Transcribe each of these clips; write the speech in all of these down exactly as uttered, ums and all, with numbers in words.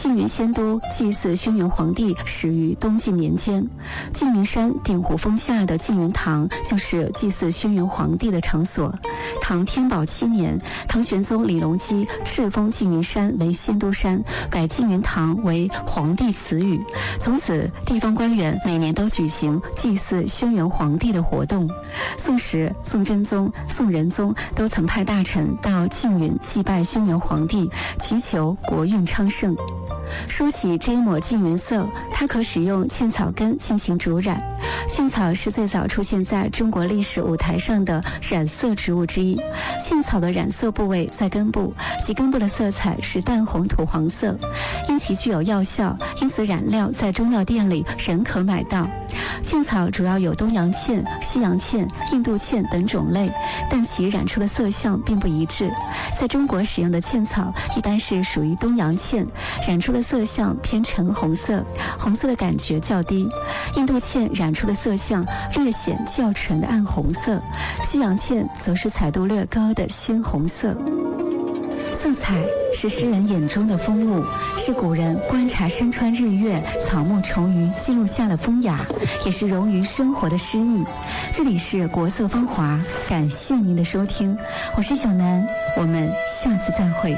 缙云仙都祭祀轩辕皇帝始于东晋年间，缙云山鼎湖峰下的缙云堂就是祭祀轩辕皇帝的场所。唐天宝七年，唐玄宗李隆基敕封缙云山为仙都山，改缙云堂为皇帝祠宇。从此，地方官员每年都举行祭祀轩辕皇帝的活动。宋时，宋真宗、宋仁宗都曾派大臣到缙云祭拜轩辕皇帝，祈求国运昌盛。说起这一抹缙云色，它可使用茜草根进行煮染。茜草是最早出现在中国历史舞台上的染色植物之一。茜草的染色部位在根部，其根部的色彩是淡红土黄色。因其具有药效，因此染料在中药店里仍可买到。茜草主要有东洋茜、西洋茜、印度茜等种类，但其染出的色相并不一致。在中国使用的茜草一般是属于东洋茜，染出的色相偏橙红色，红色的感觉较低。印度茜染出的色相略显较纯的暗红色，西洋茜则是彩度略高的鲜红色。色彩是诗人眼中的风物，是古人观察山川日月、草木虫鱼记录下的风雅，也是融于生活的诗意。这里是国色芳华，感谢您的收听，我是小南，我们下次再会。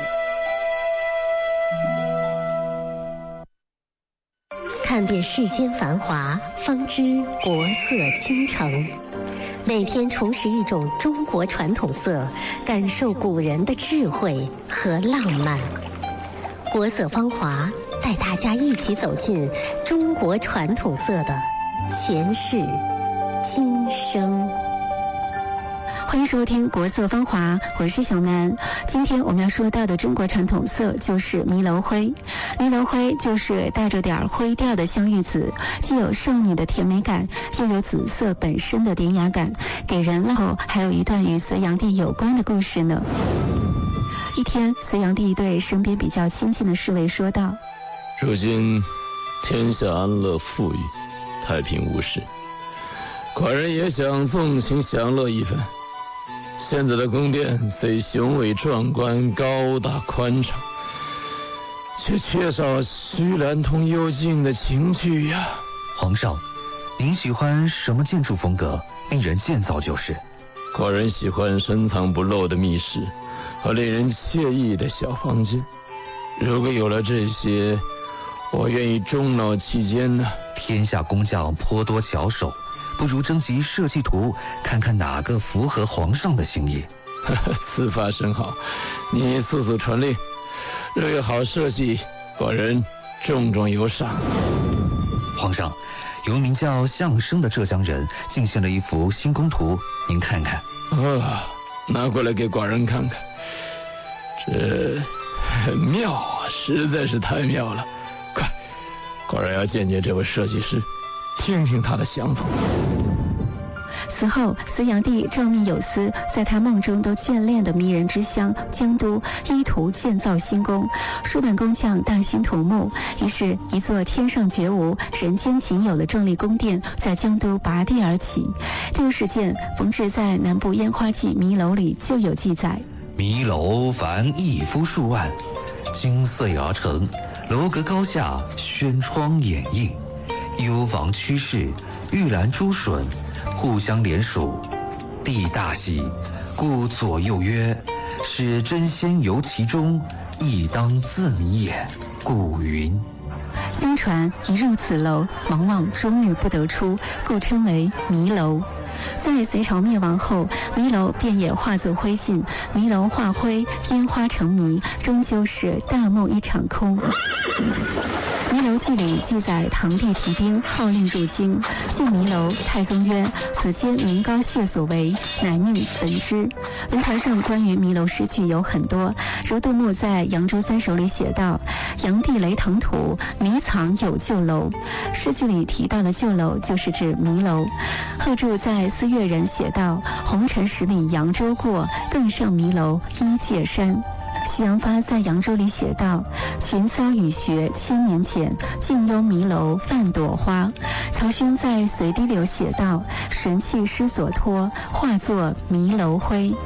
看遍世间繁华，方知国色倾城。每天重拾一种中国传统色，感受古人的智慧和浪漫。国色芳华，带大家一起走进中国传统色的前世今生。 欢迎收听国色芳华，我是小南。今天我们要说到的中国传统色就是迷楼灰。迷楼灰就是带着点灰调的香芋紫，既有少女的甜美感，又有紫色本身的典雅感，给人了后还有一段与隋炀帝有关的故事呢。一天，隋炀帝对身边比较亲近的侍卫说道： 如今天下安乐富裕，太平无事，寡人也想纵情享乐一番。现在的宫殿虽雄伟壮观、高大宽敞，却缺少虚兰通幽静的情趣呀。 皇上，您喜欢什么建筑风格？令人建造就是。 寡人喜欢深藏不露的密室和令人惬意的小房间。如果有了这些，我愿意终老其间呢。 天下工匠颇多巧手，不如征集设计图，看看哪个符合皇上的心意。 此法甚好，你速速传令，若有好设计，寡人重重有赏。 皇上，有名叫相声的浙江人进献了一幅新宫图，您看看。 啊，拿过来给寡人看看。这妙啊，实在是太妙了！快，寡人要见见这位设计师，听听他的想法。 此后，隋炀帝诏命有司在他梦中都眷恋的迷人之乡江都依图建造新宫，数万工匠大兴土木，于是，一座天上绝无、人间仅有的壮丽宫殿在江都拔地而起。这个事件冯至在南部烟花记迷楼里就有记载。 迷楼凡一夫数万，精碎而成，楼阁高下，轩窗掩映，幽房曲室，玉兰珠笋，互相连属，地大喜，故左右曰：使真仙游其中，亦当自迷也。故云。 相传一入此楼，往往终日不得出，故称为迷楼。在隋朝灭亡后，迷楼便也化作灰烬，迷楼化灰，烟花成迷，终究是大梦一场空。迷楼记里记载，唐帝提兵号令入京，进迷楼，太宗曰：此皆民膏血所为，乃命焚之。文坛上关于迷楼诗句有很多，如杜牧在《扬州三首》里写道：炀帝雷腾土，迷藏有旧楼。诗句里提到的旧楼就是指迷楼。贺铸在《思越人》写道：红尘十里扬州过，更上迷楼依界山。徐扬发在扬州里写道：群骚雨学千年前，静幽迷楼泛朵花。曹勋在随堤流写道：神气失所托，化作迷楼灰。